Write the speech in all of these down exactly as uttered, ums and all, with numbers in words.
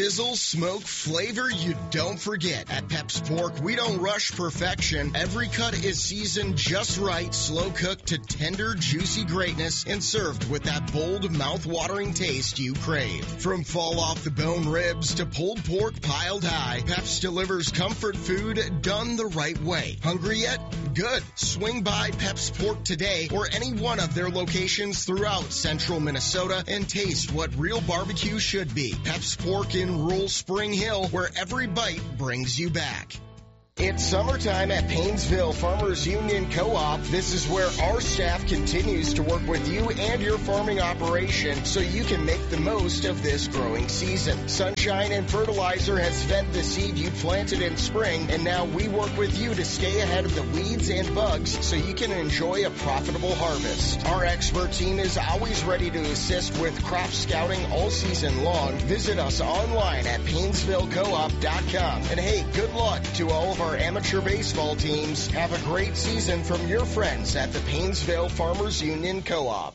Sizzle, smoke, flavor you don't forget. At Pep's Pork, we don't rush perfection. Every cut is seasoned just right, slow cooked to tender, juicy greatness, and served with that bold, mouth-watering taste you crave. From fall-off-the-bone ribs to pulled pork piled high, Pep's delivers comfort food done the right way. Hungry yet? Good. Swing by Pep's Pork today or any one of their locations throughout central Minnesota and taste what real barbecue should be. Pep's Pork in rural Spring Hill, where every bite brings you back. It's summertime at Painesville Farmers Union Co-op. This is where our staff continues to work with you and your farming operation so you can make the most of this growing season. Sunshine and fertilizer has fed the seed you planted in spring, and now we work with you to stay ahead of the weeds and bugs so you can enjoy a profitable harvest. Our expert team is always ready to assist with crop scouting all season long. Visit us online at Painesville Co op dot com. And hey, good luck to all of our amateur baseball teams. Have a great season from your friends at the Painesville Farmers Union Co-op.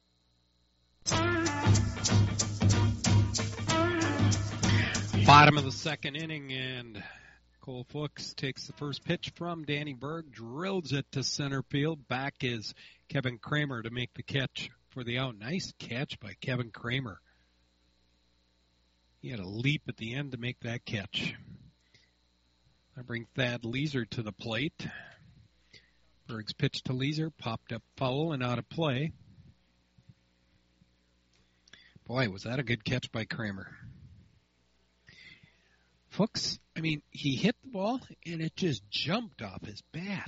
Bottom of the second inning, and Cole Fuchs takes the first pitch from Danny Berg, drills it to center field. Back is Kevin Kramer to make the catch for the out. Nice catch by Kevin Kramer. He had a leap at the end to make that catch. I bring Thad Leeser to the plate. Berg's pitch to Leeser, popped up foul and out of play. Boy, was that a good catch by Kramer. Fuchs, I mean, he hit the ball and it just jumped off his bat.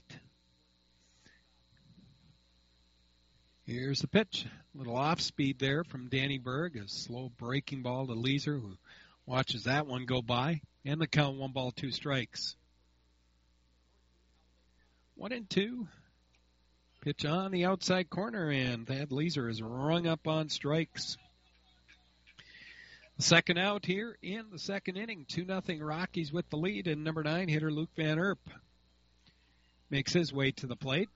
Here's the pitch. A little off speed there from Danny Berg. A slow breaking ball to Leeser, who watches that one go by. And the count, one ball, two strikes. One and two. Pitch on the outside corner, and Thad Leeser is rung up on strikes. The second out here in the second inning. two nothing Rockies with the lead, and number nine hitter Luke Van Erp makes his way to the plate.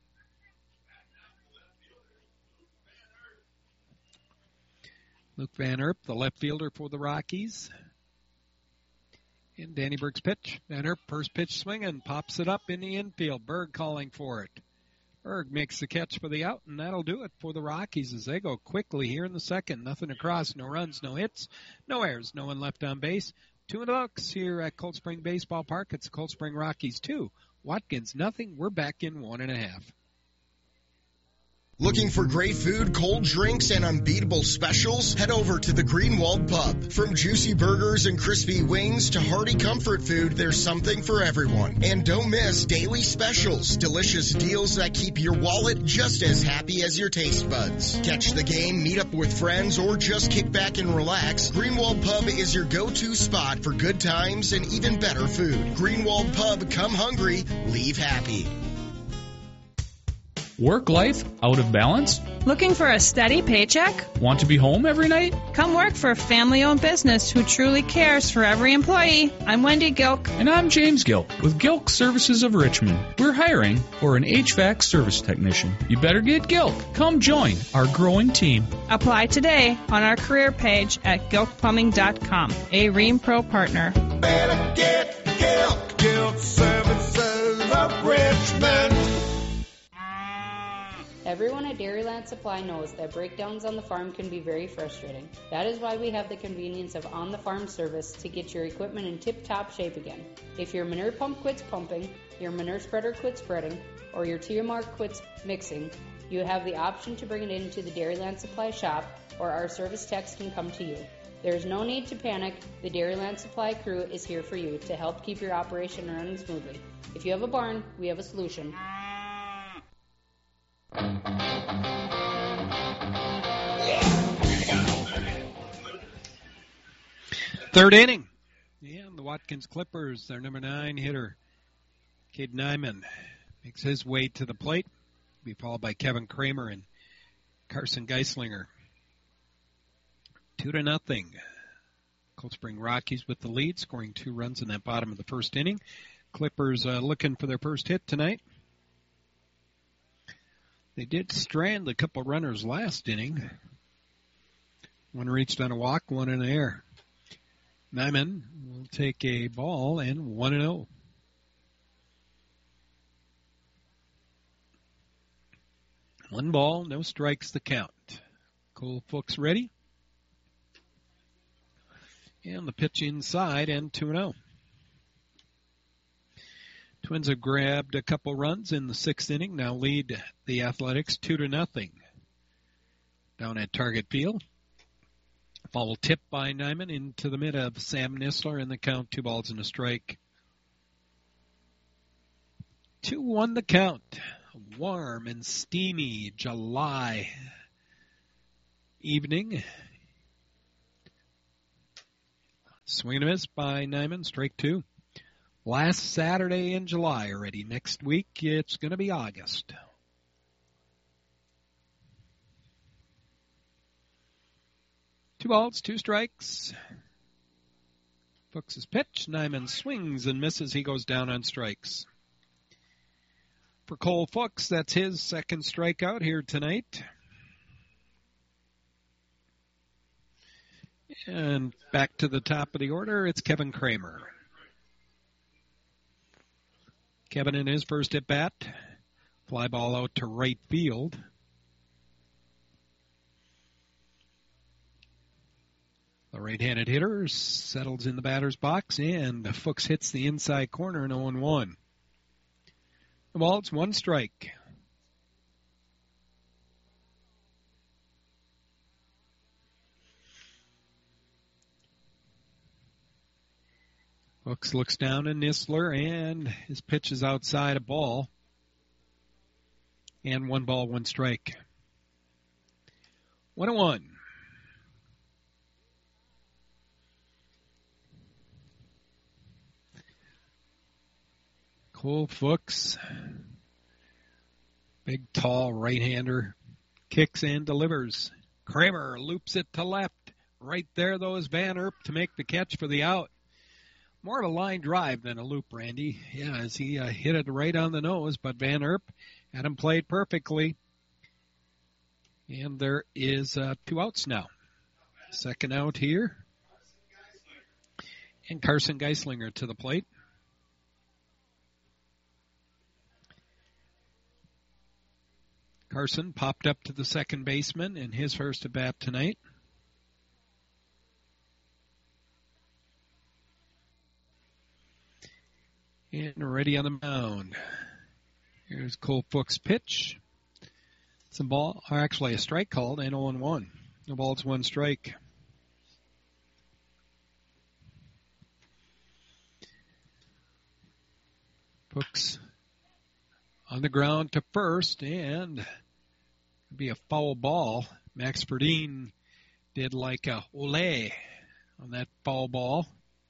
Luke Van Erp, the left fielder for the Rockies. And Danny Berg's pitch. Van Erp, first pitch swinging, pops it up in the infield. Berg calling for it. Berg makes the catch for the out, and that'll do it for the Rockies as they go quickly here in the second. Nothing across, no runs, no hits, no errors, no one left on base. Two in the books here at Cold Spring Baseball Park. It's Cold Spring Rockies two. Watkins nothing. We're back in one and a half. Looking for great food, cold drinks, and unbeatable specials? Head over to the Greenwald Pub. From juicy burgers and crispy wings to hearty comfort food, there's something for everyone. And don't miss daily specials, delicious deals that keep your wallet just as happy as your taste buds. Catch the game, meet up with friends, or just kick back and relax. Greenwald Pub is your go-to spot for good times and even better food. Greenwald Pub, come hungry, leave happy. Work life out of balance? Looking for a steady paycheck? Want to be home every night? Come work for a family-owned business who truly cares for every employee. I'm Wendy Gilk. And I'm James Gilk with Gilk Services of Richmond. We're hiring for an H V A C service technician. You better get Gilk. Come join our growing team. Apply today on our career page at gilk plumbing dot com, a Ream Pro partner. Better get Gilk. Gilk Services of Richmond. Everyone at Dairyland Supply knows that breakdowns on the farm can be very frustrating. That is why we have the convenience of on-the-farm service to get your equipment in tip-top shape again. If your manure pump quits pumping, your manure spreader quits spreading, or your T M R quits mixing, you have the option to bring it into the Dairyland Supply shop, or our service techs can come to you. There is no need to panic. The Dairyland Supply crew is here for you to help keep your operation running smoothly. If you have a barn, we have a solution. Third inning. Yeah, the Watkins Clippers, their number nine hitter, Cade Nyman, makes his way to the plate. Be followed by Kevin Kramer and Carson Geislinger. Two to nothing. Cold Spring Rockies with the lead, scoring two runs in that bottom of the first inning. Clippers uh, looking for their first hit tonight. They did strand a couple runners last inning. One reached on a walk, one in the air. Nyman will take a ball and one and oh. One ball, no strikes the count. Cole Fuchs ready. And the pitch inside and two and oh. Twins have grabbed a couple runs in the sixth inning. Now lead the Athletics two to nothing. Down at Target Field. Foul tip by Nyman into the mid of Sam Nisler, and the count two balls and a strike. two one the count. A warm and steamy July evening. Swing and a miss by Nyman, strike two. Last Saturday in July already. Next week it's going to be August. Two balls, two strikes. Fuchs' pitch. Nyman swings and misses. He goes down on strikes. For Cole Fuchs, that's his second strikeout here tonight. And back to the top of the order, it's Kevin Kramer. Kevin in his first at bat. Fly ball out to right field. The right-handed hitter settles in the batter's box, and Fuchs hits the inside corner and oh one. The ball, it's one strike. Fuchs looks down at Nisler, and his pitch is outside a ball. And one ball, one strike. One and one. Cole Fuchs, big, tall right-hander, kicks and delivers. Kramer loops it to left. Right there, though, is Van Erp to make the catch for the out. More of a line drive than a loop, Randy. Yeah, as he uh, hit it right on the nose, but Van Erp had him played perfectly. And there is uh, two outs now. Second out here. And Carson Geislinger to the plate. Carson popped up to the second baseman in his first at bat tonight. And ready on the mound. Here's Cole Fuchs' pitch. It's a ball, or actually a strike called, and oh one. The ball's one strike. Fuchs on the ground to first, and it'll be a foul ball. Max Verdeen did like a ole on that foul ball.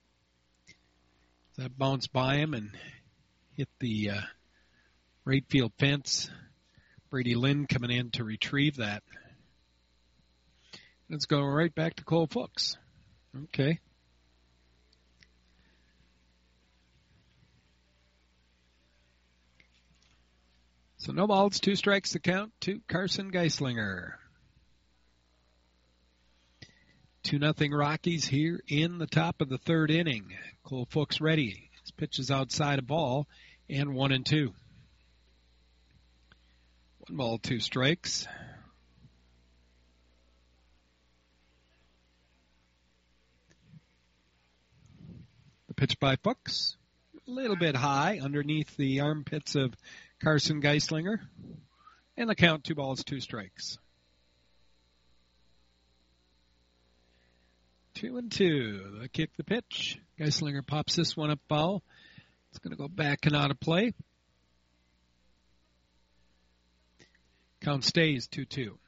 That bounced by him and hit the uh, right field fence. Brady Lynn coming in to retrieve that. Let's go right back to Cole Fuchs. Okay. So no balls, two strikes to count to Carson Geislinger. two nothing Rockies here in the top of the third inning. Cole Fuchs ready. His pitch is outside a ball, and one and two. One ball, two strikes. The pitch by Fuchs, a little bit high underneath the armpits of Carson Geislinger. And the count, two balls, two strikes. Two and two. The kick, the pitch. Geislinger pops this one up foul. It's going to go back and out of play. Count stays two two.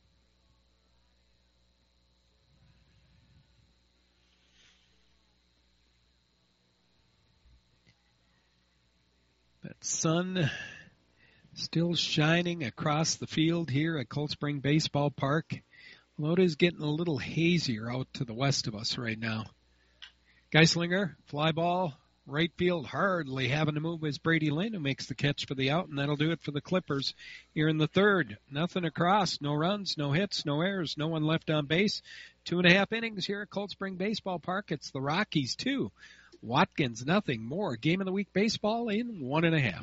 That sun still shining across the field here at Cold Spring Baseball Park. Although it is getting a little hazier out to the west of us right now. Geislinger, fly ball, Right field hardly having to move is Brady Lynn, who makes the catch for the out, and that'll do it for the Clippers here in the third. Nothing across, no runs, no hits, no errors, no one left on base. Two and a half innings here at Cold Spring Baseball Park. It's the Rockies two, Watkins nothing. More Game of the Week baseball in one and a half.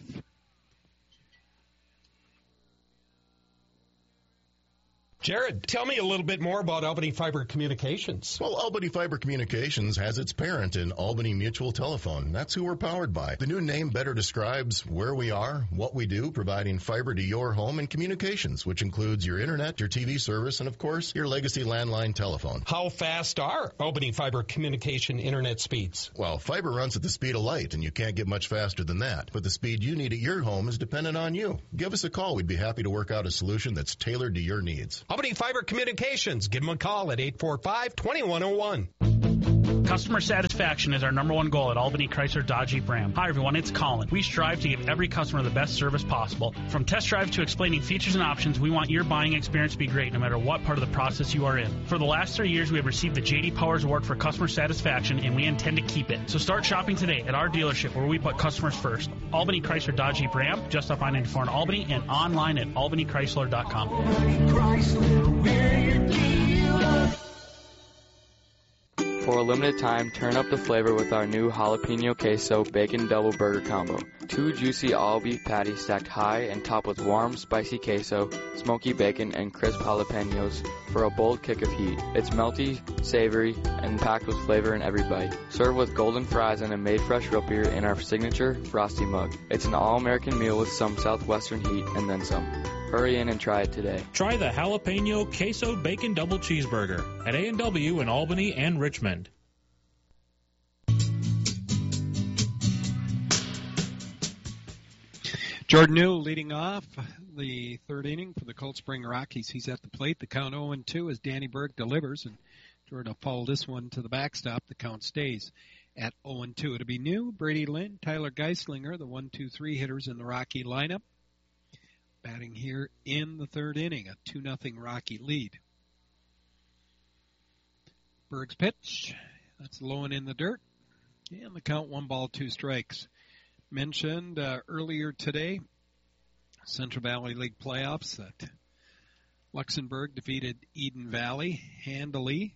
Jared, tell me a little bit more about Albany Fiber Communications. Well, Albany Fiber Communications has its parent in Albany Mutual Telephone. That's who we're powered by. The new name better describes where we are, what we do, providing fiber to your home and communications, which includes your internet, your T V service, and, of course, your legacy landline telephone. How fast are Albany Fiber Communication internet speeds? Well, fiber runs at the speed of light, and you can't get much faster than that. But the speed you need at your home is dependent on you. Give us a call. We'd be happy to work out a solution that's tailored to your needs. Albany Fiber Communications. Give them a call at eight four five, two one zero one. Customer satisfaction is our number one goal at Albany Chrysler Dodge Jeep Ram. Hi everyone, it's Colin. We strive to give every customer the best service possible. From test drive to explaining features and options, we want your buying experience to be great no matter what part of the process you are in. For the last three years, we have received the J D Powers Award for customer satisfaction, and we intend to keep it. So start shopping today at our dealership where we put customers first. Albany Chrysler Dodge Jeep Ram, just off I ninety-four in Albany, and online at albany chrysler dot com. Chrysler, we're your dealer. For a limited time, turn up the flavor with our new jalapeno queso bacon double burger combo. Two juicy all-beef patties stacked high and topped with warm, spicy queso, smoky bacon, and crisp jalapenos for a bold kick of heat. It's melty, savory, and packed with flavor in every bite. Serve with golden fries and a made fresh root beer in our signature Frosty mug. It's an all-American meal with some Southwestern heat and then some. Hurry in and try it today. Try the jalapeno queso bacon double cheeseburger at A and W in Albany and Richmond. Jordan New leading off the third inning for the Cold Spring Rockies. He's at the plate. The count oh and two as Danny Berg delivers, and Jordan will follow this one to the backstop. The count stays at oh and two. It'll be New, Brady Lynn, Tyler Geislinger, the one two three hitters in the Rocky lineup. Batting here in the third inning, a two nothing Rocky lead. Berg's pitch, that's low and in the dirt. And the count one ball, two strikes. Mentioned uh, earlier today, Central Valley League playoffs, that Luxembourg defeated Eden Valley handily.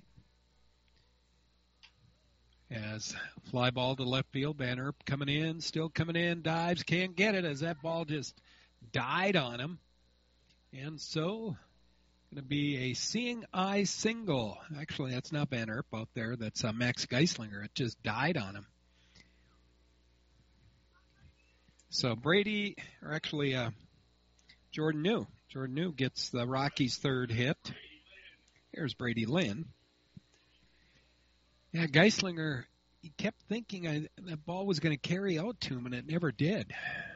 As fly ball to left field, Van Erp coming in, still coming in, dives, can't get it as that ball just died on him. And so, going to be a seeing eye single. Actually, that's not Van Erp out there. That's uh, Max Geislinger. It just died on him. So Brady, or actually uh, Jordan New. Jordan New gets the Rockies' third hit. Here's Brady Lynn. Yeah, Geislinger, he kept thinking I, that ball was going to carry out to him, and it never did.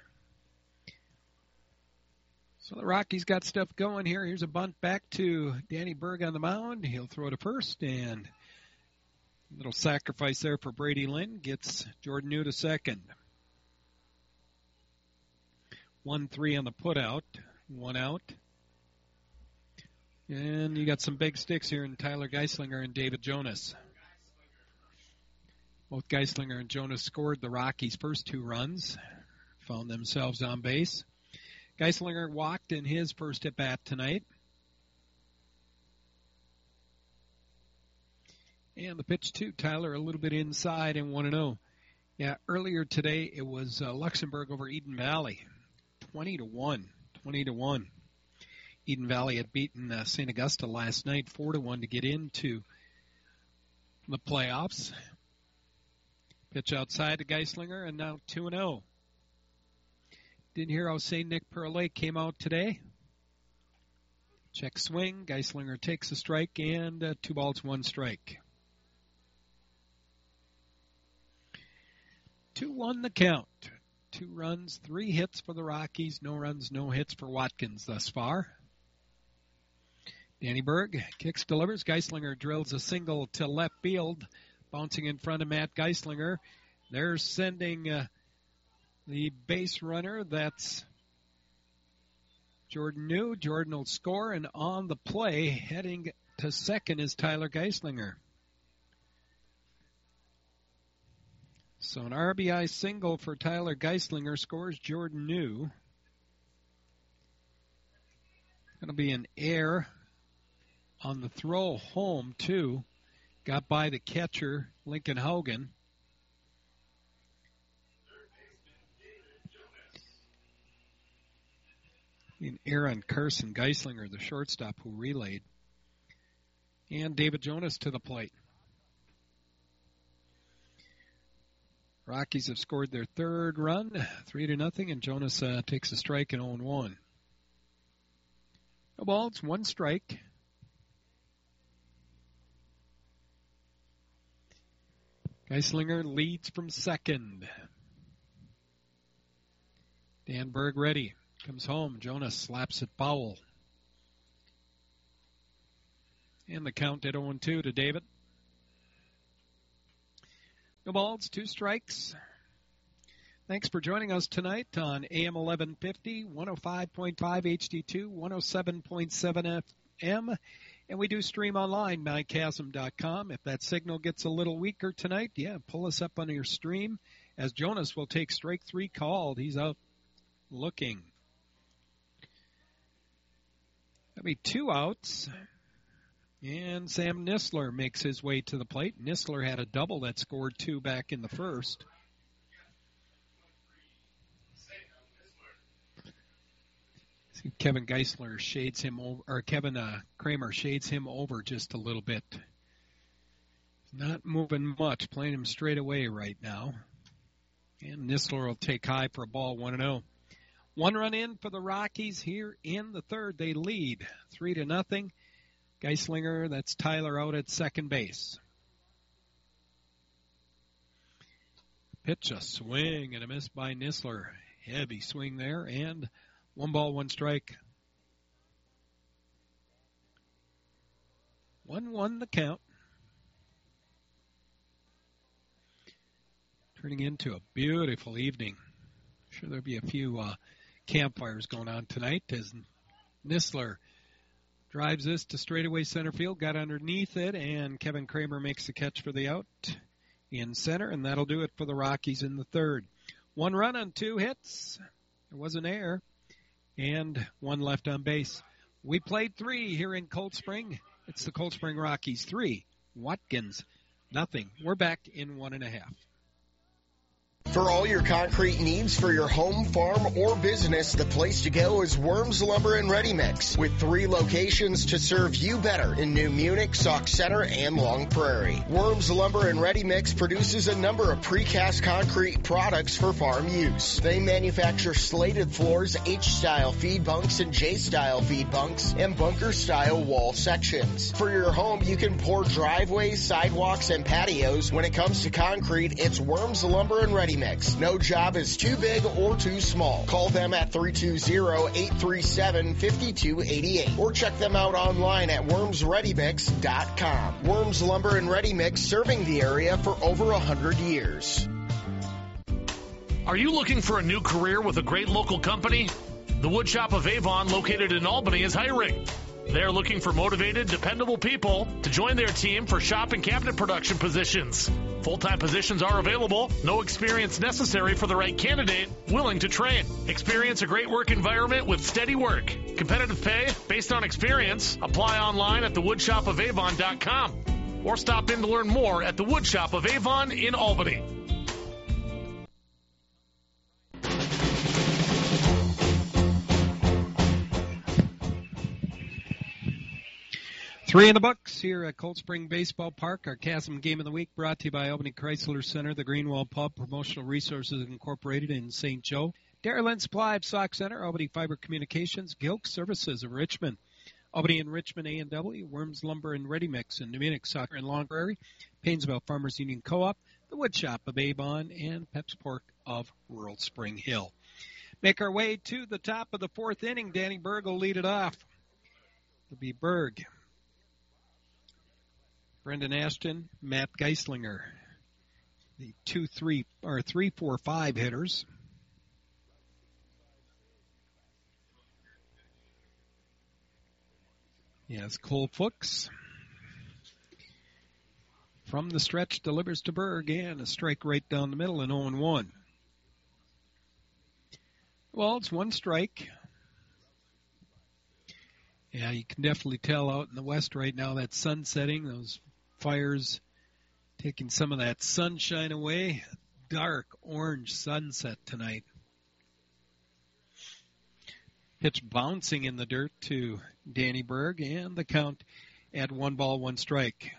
So the Rockies got stuff going here. Here's a bunt back to Danny Berg on the mound. He'll throw to first, and a little sacrifice there for Brady Lynn. Gets Jordan New to second. one three on the putout. One out. And you got some big sticks here in Tyler Geislinger and David Jonas. Both Geislinger and Jonas scored the Rockies' first two runs. Found themselves on base. Geislinger walked in his first at-bat tonight. And the pitch to Tyler a little bit inside and one and oh. Yeah, earlier today it was uh, Luxembourg over Eden Valley. twenty to one. twenty to one. Eden Valley had beaten uh, Saint Augusta last night four to one to get into the playoffs. Pitch outside to Geislinger, and now two and oh. Didn't hear how Saint Nick Perle came out today. Check swing. Geislinger takes a strike, and uh, two balls, one strike. two one the count. Two runs, three hits for the Rockies. No runs, no hits for Watkins thus far. Danny Berg kicks, delivers. Geislinger drills a single to left field, bouncing in front of Matt Geislinger. They're sending uh, the base runner. That's Jordan New. Jordan will score, and on the play, heading to second is Tyler Geislinger. So an R B I single for Tyler Geislinger scores Jordan New. Going to be an error on the throw home, too. Got by the catcher, Lincoln Hogan. And Aaron Carson Geislinger, the shortstop who relayed. And David Jonas to the plate. Rockies have scored their third run, three to nothing, and Jonas uh, takes a strike and oh one. No balls, one strike. Geislinger leads from second. Dan Berg ready. Comes home. Jonas slaps it foul. And the count at oh two to David. No balls, two strikes. Thanks for joining us tonight on A M eleven fifty, one oh five point five H D two, one oh seven point seven F M. And we do stream online, mount chasm dot com. If that signal gets a little weaker tonight, yeah, pull us up on your stream, as Jonas will take strike three called. He's out looking. That'll be two outs. And Sam Nisler makes his way to the plate. Nisler had a double that scored two back in the first. See, Kevin Geisler shades him over, or Kevin uh, Kramer shades him over just a little bit. Not moving much, playing him straight away right now. And Nisler will take high for a ball, one and oh. One run in for the Rockies here in the third. They lead three to nothing. Geislinger, that's Tyler out at second base. Pitch, a swing and a miss by Nisler. Heavy swing there, and one ball, one strike. one one the count. Turning into a beautiful evening. I'm sure there'll be a few uh, campfires going on tonight as Nisler drives this to straightaway center field, got underneath it, and Kevin Kramer makes the catch for the out in center, and that'll do it for the Rockies in the third. One run on two hits. There was an error, and one left on base. We played three here in Cold Spring. It's the Cold Spring Rockies three, Watkins nothing. We're back in one and a half. For all your concrete needs for your home, farm, or business, the place to go is Worms Lumber and Ready Mix, with three locations to serve you better in New Munich, Sauk Center, and Long Prairie. Worms Lumber and Ready Mix produces a number of precast concrete products for farm use. They manufacture slated floors, H-style feed bunks, and J-style feed bunks, and bunker-style wall sections. For your home, you can pour driveways, sidewalks, and patios. When it comes to concrete, it's Worms Lumber and Ready Mix. No job is too big or too small. Call them at three two zero, eight three seven, five two eight eight or check them out online at worms ready mix dot com. Worms Lumber and Ready Mix, serving the area for over one hundred years. Are you looking for a new career with a great local company? The Woodshop of Avon, located in Albany, is hiring. They're looking for motivated, dependable people to join their team for shop and cabinet production positions. Full-time positions are available. No experience necessary for the right candidate. Willing to train. Experience a great work environment with steady work. Competitive pay based on experience. Apply online at the woodshop of avon dot com or stop in to learn more at the Woodshop of Avon in Albany. Three in the books here at Cold Spring Baseball Park. Our Chasm Game of the Week brought to you by Albany Chrysler Center, the Greenwell Pub, Promotional Resources Incorporated in Saint Joe, Darylyn Supply of Sauk Center, Albany Fiber Communications, Gilk Services of Richmond, Albany and Richmond A and W, Worms Lumber and Ready Mix in New Munich, Soccer and Long Prairie, Painesville Farmers Union Co-op, the Woodshop of Avon, and Pep's Pork of Rural Spring Hill. Make our way to the top of the fourth inning. Danny Berg will lead it off. It'll be Berg, Brendan Ashton, Matt Geislinger, the two, three, or three, four, five hitters. Yes, Cole Fuchs from the stretch delivers to Berg, and a strike right down the middle, and oh and one. Well, it's one strike. Yeah, you can definitely tell out in the west right now that sun setting, those fires taking some of that sunshine away. Dark orange sunset tonight. Pitch bouncing in the dirt to Danny Berg, and the count at one ball, one strike.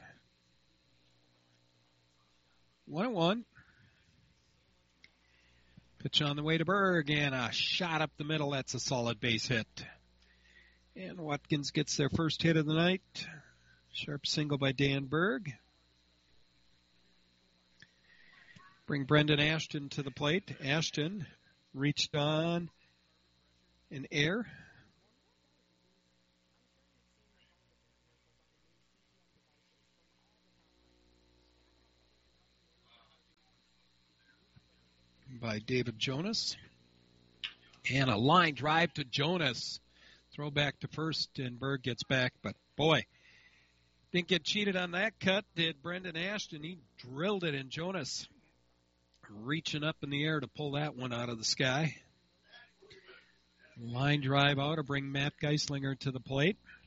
One and one. Pitch on the way to Berg, and a shot up the middle. That's a solid base hit. And Watkins gets their first hit of the night. Sharp single by Dan Berg. Bring Brendan Ashton to the plate. Ashton reached on an air. By David Jonas. And a line drive to Jonas. Throw back to first, and Berg gets back. But, boy, didn't get cheated on that cut, did Brendan Ashton. He drilled it, and Jonas reaching up in the air to pull that one out of the sky. Line drive out to bring Matt Geislinger to the plate.